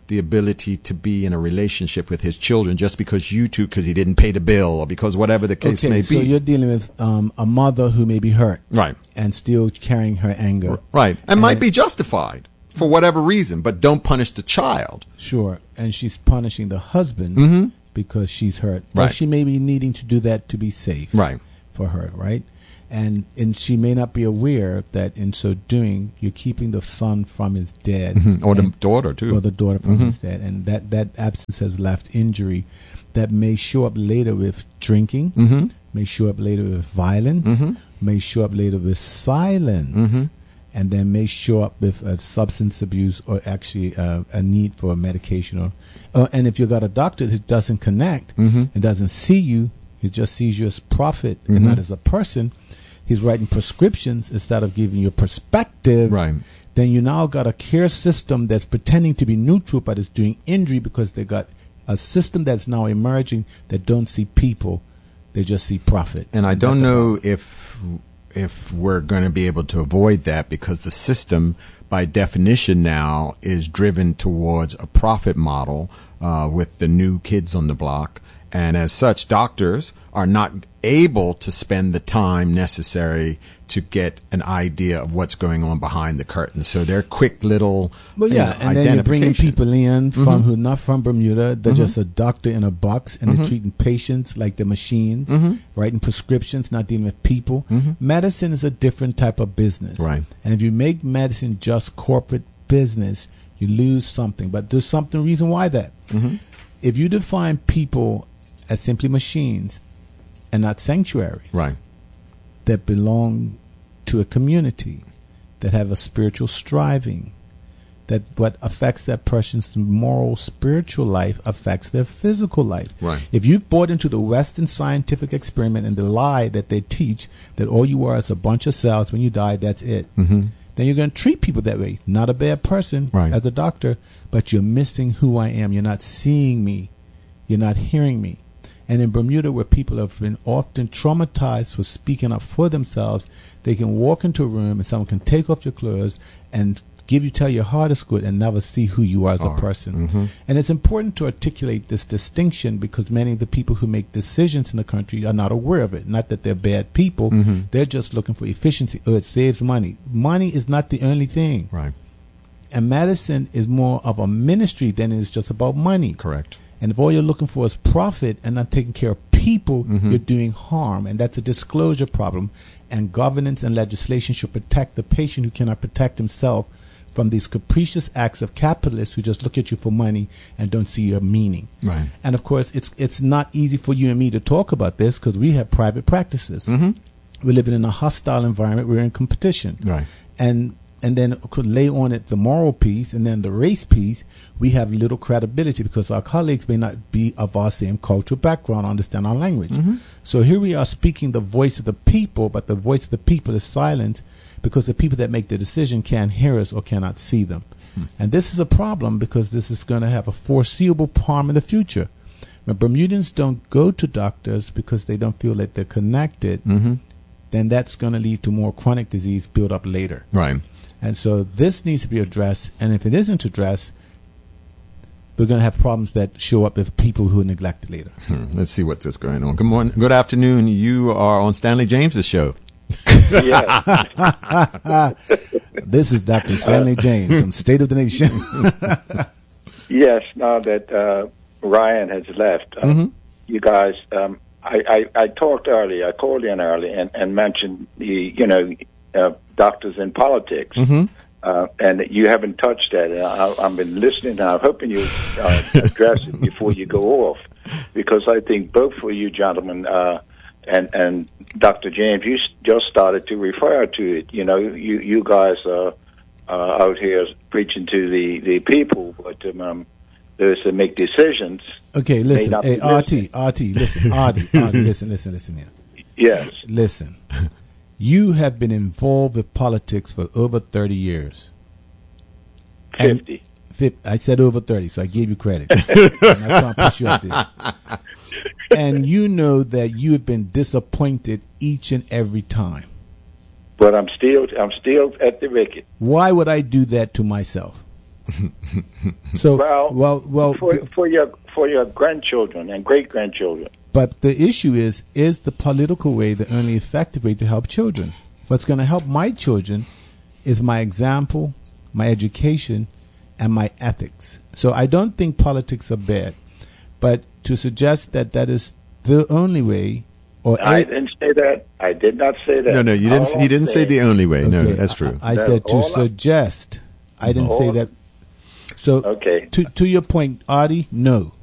the ability to be in a relationship with his children just because you two, because he didn't pay the bill or because whatever the case okay, may so be. you're dealing with um, a mother who may be hurt. Right. And still carrying her anger. Right. And, and might be justified for whatever reason, but don't punish the child. Sure. And she's punishing the husband Mm-hmm. because she's hurt. Right. Well, she may be needing to do that to be safe. Right. For her, right? And and she may not be aware that in so doing, you're keeping the son from his dad. Mm-hmm. Or the and- daughter, too. Or the daughter from Mm-hmm. his dad. And that, that absence has left injury that may show up later with drinking, Mm-hmm. may show up later with violence, Mm-hmm. may show up later with silence, Mm-hmm. and then may show up with uh, substance abuse or actually uh, a need for medication. Or, uh, and if you've got a doctor who doesn't connect Mm-hmm. and doesn't see you, he just sees you as profit Mm-hmm. and not as a person, he's writing prescriptions instead of giving you a perspective. Right. Then you now got a care system that's pretending to be neutral but is doing injury because they got a system that's now emerging that don't see people, they just see profit. And I And don't that's a know if if we're going to be able to avoid that because the system, by definition now, is driven towards a profit model uh, with the new kids on the block. And as such, doctors are not able to spend the time necessary to get an idea of what's going on behind the curtain. So they're quick little Well, you yeah, know, and then you're bringing identification. people in from Mm-hmm. who are not from Bermuda. They're Mhm. just a doctor in a box, and Mhm. they're treating patients like they're machines, Mhm. writing prescriptions, not dealing with people. Mhm. Medicine is a different type of business, Right. And if you make medicine just corporate business, you lose something. But there's something reason why that. Mhm. If you define people as simply machines and not sanctuaries, Right. that belong to a community, that have a spiritual striving, that what affects that person's moral spiritual life affects their physical life. Right. If you've bought into the Western scientific experiment and the lie that they teach that all you are is a bunch of cells, when you die, that's it, Mm-hmm. then you're going to treat people that way. Not a bad person Right. as a doctor, but you're missing who I am. You're not seeing me. You're not hearing me. And in Bermuda, where people have been often traumatized for speaking up for themselves, they can walk into a room and someone can take off your clothes and give you, tell your heart is good and never see who you are as a Are. person. Mhm. And it's important to articulate this distinction because many of the people who make decisions in the country are not aware of it. Not that they're bad people. Mhm. They're just looking for efficiency. Oh, it saves money. Money is not the only thing. Right. And medicine is more of a ministry than it is just about money. Correct. And if all you're looking for is profit and not taking care of people, Mhm. you're doing harm. And that's a disclosure problem. And governance and legislation should protect the patient who cannot protect himself from these capricious acts of capitalists who just look at you for money and don't see your meaning. Right. And of course, it's it's not easy for you and me to talk about this because we have private practices. Mm-hmm. We're living in a hostile environment. We're in competition. Right. And and then could lay on it the moral piece and then the race piece, we have little credibility because our colleagues may not be of our same cultural background, understand our language. Mm-hmm. So here we are speaking the voice of the people, but the voice of the people is silent because the people that make the decision can't hear us or cannot see them. Hmm. And this is a problem because this is going to have a foreseeable harm in the future. When Bermudians don't go to doctors because they don't feel that they're connected, Mm-hmm. then that's going to lead to more chronic disease build up later. Right. And so this needs to be addressed. And if it isn't addressed, we're going to have problems that show up with people who are neglected later. Hmm. Let's see what's going on. Good morning. Good afternoon. You are on Stanley James's show. Yeah. This is Doctor Stanley James from State of the Nation. Yes, now that uh, Ryan has left, uh, Mm-hmm. you guys, um, I, I, I talked earlier, I called in early and, and mentioned the, you know, uh, doctors in politics. Mm-hmm. Uh, and you haven't touched that. And I, I've been listening. And I'm hoping you uh, address it before you go off, because I think both for you gentlemen uh, and and Doctor James, you s- just started to refer to it. You know, you you guys are uh, out here preaching to the, the people, but um, those that make decisions. Okay, may listen. not Hey, be R T, listening. R T, listen. R T, R T, listen, listen, listen here. Yes. Listen. You have been involved with politics for over thirty years. And Fifty. fif- I said over thirty, so I gave you credit. I'm not trying to push you up there. And you know that you have been disappointed each and every time. But I'm still I'm still at the wicket. Why would I do that to myself? So, Well, well, well, for, for your for your grandchildren and great grandchildren. but the issue is, is the political way the only effective way to help children? What's going to help my children is my example, my education, and my ethics. So I don't think politics are bad, but to suggest that that is the only way, or I a- didn't say that. I did not say that. No, no, you didn't. All He I'm didn't say saying- the only way. No, Okay, that's true. I, I That's said to all I- suggest. I didn't say All- that. So Okay. to to your point, Artie, no.